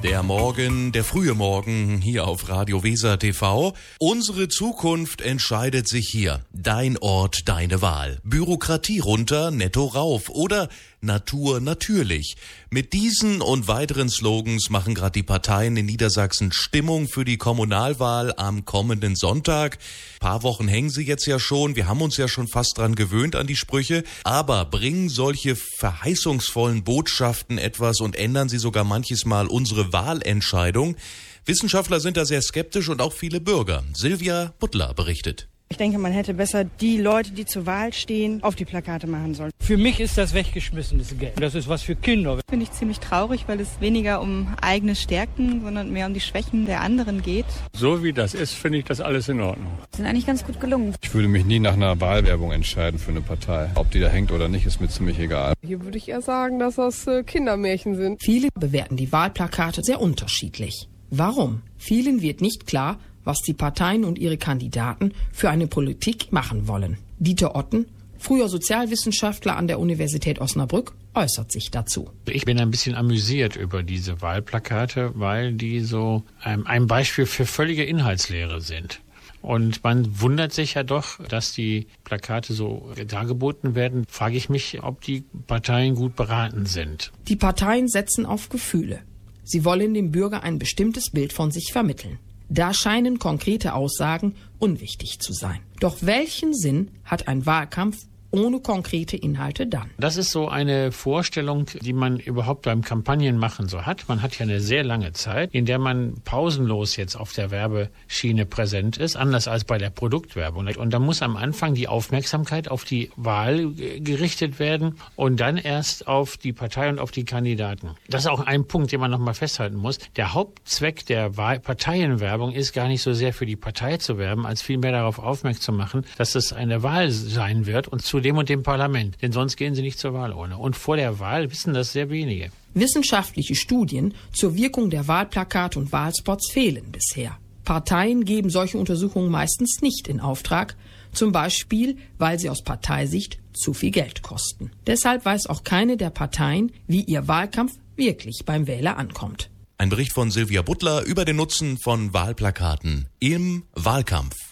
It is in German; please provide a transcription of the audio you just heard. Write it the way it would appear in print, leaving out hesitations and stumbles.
Der Morgen, der frühe Morgen hier auf Radio Weser TV. Unsere Zukunft entscheidet sich hier. Dein Ort, deine Wahl. Bürokratie runter, netto rauf oder Natur natürlich. Mit diesen und weiteren Slogans machen gerade die Parteien in Niedersachsen Stimmung für die Kommunalwahl am kommenden Sonntag. Paar Wochen hängen sie jetzt ja schon. Wir haben uns ja schon fast dran gewöhnt an die Sprüche. Aber bringen solche verheißungsvollen Botschaften etwas und ändern sie sogar manches Mal unsere Wahlentscheidung? Wissenschaftler sind da sehr skeptisch und auch viele Bürger. Silvia Butler berichtet. Ich denke, man hätte besser die Leute, die zur Wahl stehen, auf die Plakate machen sollen. Für mich ist das weggeschmissenes Geld. Das ist was für Kinder. Finde ich ziemlich traurig, weil es weniger um eigene Stärken, sondern mehr um die Schwächen der anderen geht. So wie das ist, finde ich das alles in Ordnung. Sind eigentlich ganz gut gelungen. Ich würde mich nie nach einer Wahlwerbung entscheiden für eine Partei. Ob die da hängt oder nicht, ist mir ziemlich egal. Hier würde ich eher sagen, dass das Kindermärchen sind. Viele bewerten die Wahlplakate sehr unterschiedlich. Warum? Vielen wird nicht klar, was die Parteien und ihre Kandidaten für eine Politik machen wollen. Dieter Otten, früher Sozialwissenschaftler an der Universität Osnabrück, äußert sich dazu. Ich bin ein bisschen amüsiert über diese Wahlplakate, weil die so ein Beispiel für völlige Inhaltslehre sind. Und man wundert sich ja doch, dass die Plakate so dargeboten werden. Frage ich mich, ob die Parteien gut beraten sind. Die Parteien setzen auf Gefühle. Sie wollen dem Bürger ein bestimmtes Bild von sich vermitteln. Da scheinen konkrete Aussagen unwichtig zu sein. Doch welchen Sinn hat ein Wahlkampf ohne konkrete Inhalte dann? Das ist so eine Vorstellung, die man überhaupt beim Kampagnenmachen so hat. Man hat ja eine sehr lange Zeit, in der man pausenlos jetzt auf der Werbeschiene präsent ist, anders als bei der Produktwerbung. Und da muss am Anfang die Aufmerksamkeit auf die Wahl gerichtet werden und dann erst auf die Partei und auf die Kandidaten. Das ist auch ein Punkt, den man nochmal festhalten muss. Der Hauptzweck der Parteienwerbung ist gar nicht so sehr für die Partei zu werben, als vielmehr darauf aufmerksam machen, dass es eine Wahl sein wird und zu dem und dem Parlament, denn sonst gehen sie nicht zur Wahlurne. Und vor der Wahl wissen das sehr wenige. Wissenschaftliche Studien zur Wirkung der Wahlplakate und Wahlspots fehlen bisher. Parteien geben solche Untersuchungen meistens nicht in Auftrag, zum Beispiel, weil sie aus Parteisicht zu viel Geld kosten. Deshalb weiß auch keine der Parteien, wie ihr Wahlkampf wirklich beim Wähler ankommt. Ein Bericht von Silvia Butler über den Nutzen von Wahlplakaten im Wahlkampf.